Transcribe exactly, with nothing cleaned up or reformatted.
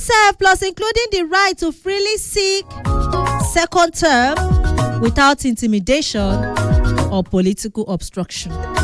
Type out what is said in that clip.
sef plus including the right to freely seek second term without intimidation or political obstruction.